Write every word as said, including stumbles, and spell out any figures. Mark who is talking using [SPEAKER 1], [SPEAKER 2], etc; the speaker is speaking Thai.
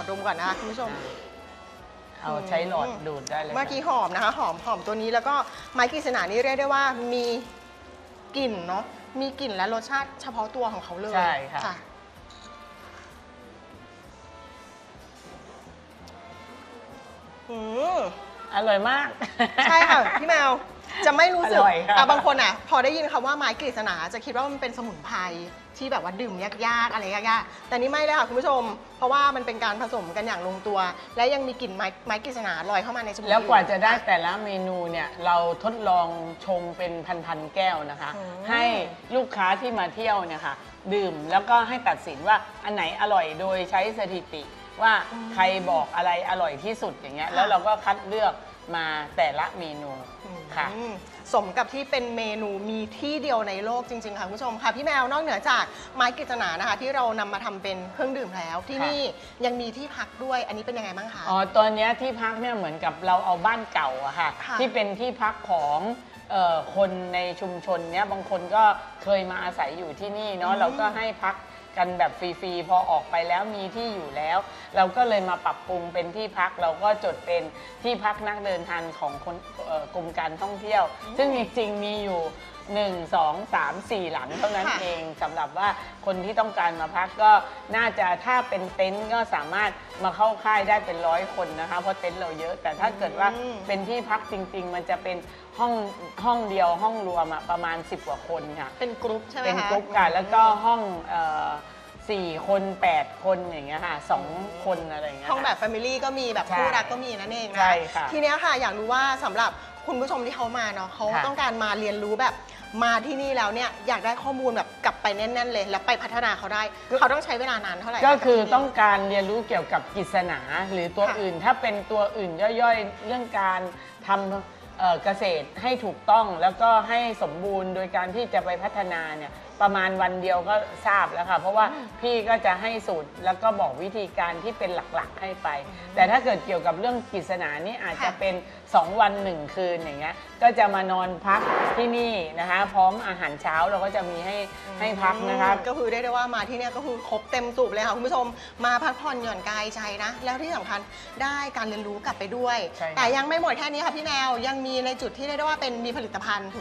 [SPEAKER 1] อดมก่อนนะคะคุณผู้ชม
[SPEAKER 2] เอาใช้หลอดดูดได้เลย
[SPEAKER 1] เมื่อกี้หอมนะคะหอมหอมตัวนี้แล้วก็ไม้กฤษณานี่เรียกได้ว่ามีกลิ่นเนาะมีกลิ่นและรสชาติเฉพาะตัวของเขาเลย
[SPEAKER 2] ใช่ค่ะ
[SPEAKER 1] อืม
[SPEAKER 2] อร่อยมาก
[SPEAKER 1] ใช่ค่ะพี่แมวจะไม่รู้สึก
[SPEAKER 2] อ่ะ
[SPEAKER 1] บางคนอ่ะพอได้ยินคำว่าไม้กฤษณาจะคิดว่ามันเป็นสมุนไพรที่แบบว่าดื่มยากๆอะไรยากๆแต่นี่ไม่เลยค่ะคุณผู้ชมเพราะว่ามันเป็นการผสมกันอย่างลงตัวและยังมีกลิ่นไม้ไม้กฤษณาลอยเข้ามาในจมูก
[SPEAKER 2] แล้วกว่าจะได้แต่ละเมนูเนี่ยเราทดลองชงเป็นพันๆแก้วนะคะให้ลูกค้าที่มาเที่ยวเนี่ยค่ะดื่มแล้วก็ให้ตัดสินว่าอันไหนอร่อยโดยใช้สถิติว่าใครบอกอะไรอร่อยที่สุดอย่างเงี้ยแล้วเราก็คัดเลือกมาแต่ละเมนูค่ะ
[SPEAKER 1] สมกับที่เป็นเมนูมีที่เดียวในโลกจริงๆค่ะคุณผู้ชมค่ะพี่แมวนอกเหนือจากไม้กฤษณานะคะที่เรานำมาทำเป็นเครื่องดื่มแล้วที่นี่ยังมีที่พักด้วยอันนี้เป็นยังไงบ้างคะ
[SPEAKER 2] อ๋อตอนนี้ที่พักเนี่ยเหมือนกับเราเอาบ้านเก่าอะค่ะที่เป็นที่พักของคนในชุมชนเนี้ยบางคนก็เคยมาอาศัยอยู่ที่นี่เนาะเราก็ให้พักกันแบบฟรีๆพอออกไปแล้วมีที่อยู่แล้วเราก็เลยมาปรับปรุงเป็นที่พักเราก็จดเป็นที่พักนักเดินทางของคนกรมการท่องเที่ยวซึ่งจริงๆมีอยู่หนึ่ง สอง สาม สี่หลังเท่านั้นเองสำหรับว่าคนที่ต้องการมาพักก็น่าจะถ้าเป็นเต็นท์ก็สามารถมาเข้าค่ายได้เป็นร้อยคนนะคะเพราะเต็นท์เราเยอะแต่ถ้าเกิดว่าเป็นที่พักจริงๆมันจะเป็นห้องห้องเดียวห้องรวมประมาณสิบกว่าคนค่ะ
[SPEAKER 1] เป็นกรุ๊ปใช่ไหมคะ
[SPEAKER 2] เป็นกรุ๊ปกันแล้วก็ห้องสี่คนแปดคนอย่างเงี้ยค่ะสองคนอะไรอย่างเงี้ย
[SPEAKER 1] ห้องแบบแฟมิลี่ก็มีแบบคู่รักก็มีนั่นเองนะ
[SPEAKER 2] ใช่ค่ะ
[SPEAKER 1] ทีนี้ค่ะอยากรู้ว่าสำหรับคุณผู้ชมที่เขามาเนาะเขาต้องการมาเรียนรู้แบบมาที่นี่แล้วเนี่ยอยากได้ข้อมูลแบบกลับไปแน่นๆเลยแล้วไปพัฒนาเขาได้เขาต้องใช้เวลานานเท่าไหร่
[SPEAKER 2] ก็คือต้องการเรียนรู้เกี่ยวกับกฤษณาหรือตัวอื่นถ้าเป็นตัวอื่นย่อยๆเรื่องการทำเกษตรให้ถูกต้องแล้วก็ให้สมบูรณ์โดยการที่จะไปพัฒนาเนี่ยประมาณวันเดียวก็ทราบแล้วค่ะเพราะว่าพี่ก็จะให้สูตรแล้วก็บอกวิธีการที่เป็นหลักๆให้ไปแต่ถ้าเกิดเกี่ยวกับเรื่องกฤษณานี่อาจจะเป็นสองวันหนึ่งคืนอย่างเงี้ยก็จะมานอนพักที่นี่นะคะพร้อมอาหารเช้าเราก็จะมีให้ให้พักนะคะ
[SPEAKER 1] ก็คือได้ได้ว่ามาที่นี่ก็คือครบเต็มสูบเลยค่ะคุณผู้ชมมาพักผ่อนหย่อนกายใจนะแล้วที่สำคัญได้การเรียนรู้กลับไปด้วยแต่ยังไม่หมดแค่นี้ค่ะพี่แนวยังมีในจุดที่ได้ได้ว่าเป็นมีผลิตภัณฑ์